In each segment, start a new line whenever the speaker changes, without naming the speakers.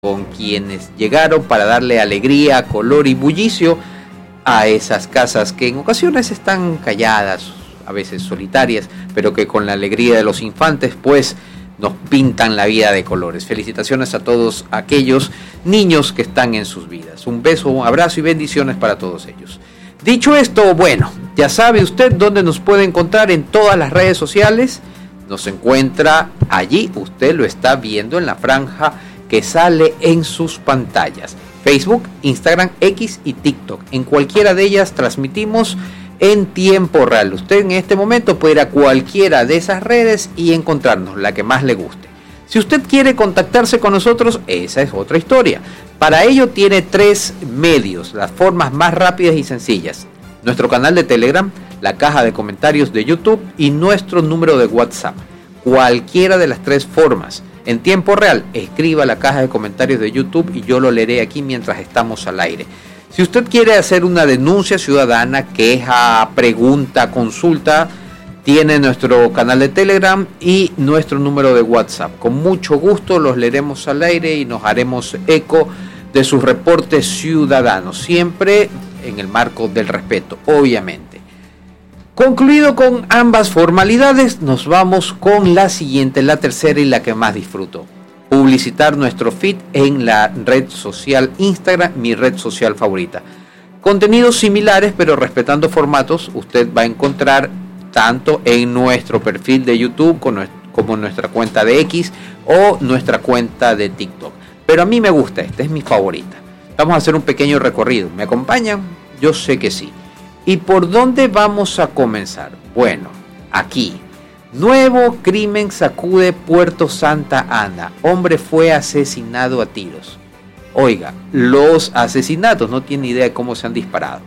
con quienes llegaron para darle alegría, color y bullicio a esas casas que en ocasiones están calladas, a veces solitarias, pero que con la alegría de los infantes pues nos pintan la vida de colores. Felicitaciones a todos aquellos niños que están en sus vidas. Un beso, un abrazo y bendiciones para todos ellos. Dicho esto, bueno, ya sabe usted dónde nos puede encontrar en todas las redes sociales. Nos encuentra allí, usted lo está viendo en la franja que sale en sus pantallas. Facebook, Instagram, X y TikTok. En cualquiera de ellas transmitimos en tiempo real. Usted en este momento puede ir a cualquiera de esas redes y encontrarnos la que más le guste. Si usted quiere contactarse con nosotros, esa es otra historia. Para ello tiene 3 medios, las formas más rápidas y sencillas. Nuestro canal de Telegram, la caja de comentarios de YouTube y nuestro número de WhatsApp. Cualquiera de las 3 formas. En tiempo real, escriba la caja de comentarios de YouTube y yo lo leeré aquí mientras estamos al aire. Si usted quiere hacer una denuncia ciudadana, queja, pregunta, consulta, tiene nuestro canal de Telegram y nuestro número de WhatsApp. Con mucho gusto los leeremos al aire y nos haremos eco de sus reportes ciudadanos, siempre en el marco del respeto, obviamente. Concluido con ambas formalidades, nos vamos con la siguiente, la tercera y la que más disfruto. Publicitar nuestro feed en la red social Instagram, mi red social favorita. Contenidos similares, pero respetando formatos, usted va a encontrar tanto en nuestro perfil de YouTube como nuestra cuenta de X o nuestra cuenta de TikTok. Pero a mí me gusta esta, es mi favorita. Vamos a hacer un pequeño recorrido. ¿Me acompañan? Yo sé que sí. ¿Y por dónde vamos a comenzar? Bueno, aquí. Nuevo crimen sacude Puerto Santa Ana. Hombre fue asesinado a tiros. Oiga, los asesinatos no tienen idea de cómo se han disparado.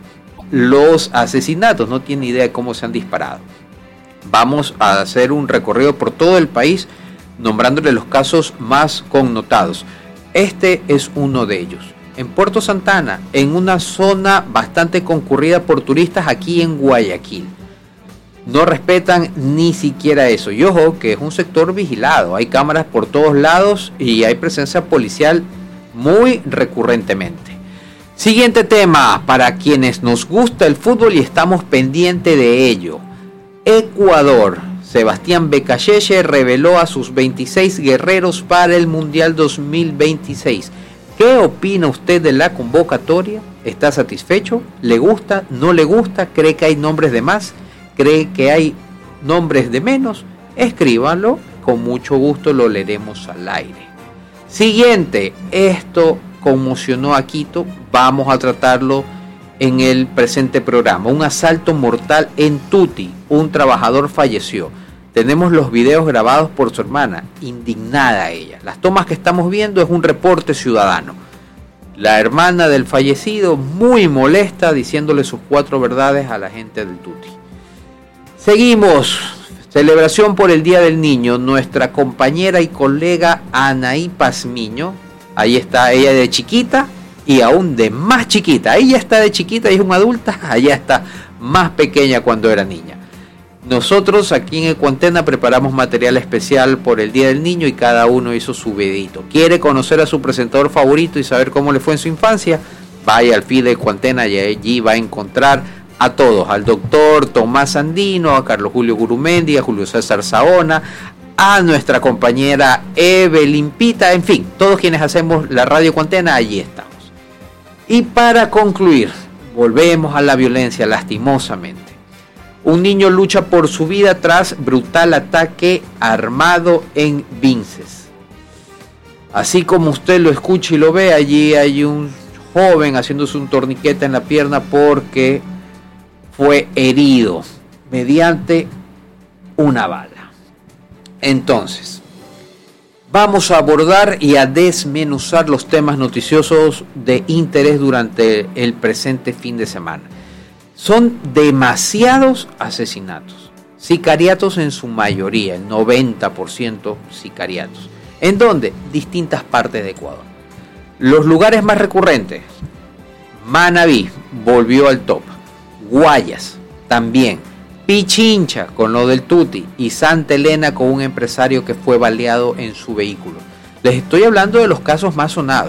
Vamos a hacer un recorrido por todo el país nombrándole los casos más connotados. Este es uno de ellos. En Puerto Santa Ana, en una zona bastante concurrida por turistas aquí en Guayaquil. No respetan ni siquiera eso. Y ojo, que es un sector vigilado. Hay cámaras por todos lados y hay presencia policial muy recurrentemente. Siguiente tema, para quienes nos gusta el fútbol y estamos pendientes de ello. Ecuador. Sebastián Becachese reveló a sus 26 guerreros para el Mundial 2026. ¿Qué opina usted de la convocatoria? ¿Está satisfecho? ¿Le gusta? ¿No le gusta? ¿Cree que hay nombres de más? ¿Cree que hay nombres de menos? Escríbanlo, con mucho gusto lo leeremos al aire. Siguiente, esto conmocionó a Quito, vamos a tratarlo en el presente programa. Un asalto mortal en Tuti, un trabajador falleció. Tenemos los videos grabados por su hermana, indignada ella. Las tomas que estamos viendo es un reporte ciudadano. La hermana del fallecido muy molesta diciéndole sus 4 verdades a la gente del Tuti. Seguimos. Celebración por el Día del Niño. Nuestra compañera y colega Anaí Pazmiño. Ahí está ella de chiquita y aún de más chiquita. Ella está de chiquita y es una adulta. Allá está más pequeña cuando era niña. Nosotros aquí en Ecuantena preparamos material especial por el Día del Niño y cada uno hizo su videito. ¿Quiere conocer a su presentador favorito y saber cómo le fue en su infancia? Vaya al feed de Ecuantena y allí va a encontrar a todos. Al doctor Tomás Andino, a Carlos Julio Gurumendi, a Julio César Saona, a nuestra compañera Evelyn Pita, en fin, todos quienes hacemos la radio Ecuantena, allí estamos. Y para concluir, volvemos a la violencia, lastimosamente. Un niño lucha por su vida tras brutal ataque armado en Vinces. Así como usted lo escucha y lo ve, allí hay un joven haciéndose un torniquete en la pierna porque fue herido mediante una bala. Entonces, vamos a abordar y a desmenuzar los temas noticiosos de interés durante el presente fin de semana. Son demasiados asesinatos, sicariatos en su mayoría, el 90% sicariatos. ¿En dónde? Distintas partes de Ecuador. Los lugares más recurrentes: Manabí volvió al top, Guayas también, Pichincha con lo del Tuti y Santa Elena con un empresario que fue baleado en su vehículo. Les estoy hablando de los casos más sonados.